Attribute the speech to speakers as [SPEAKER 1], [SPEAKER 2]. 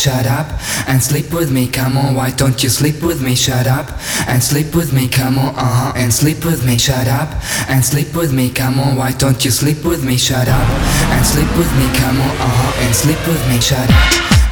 [SPEAKER 1] shut up and sleep with me, come on, why don't you sleep with me, shut up and sleep with me, come on, and sleep with me, shut up and sleep with me, come on, why don't you sleep with me, shut up and sleep with me, come on, and sleep with me, shut up.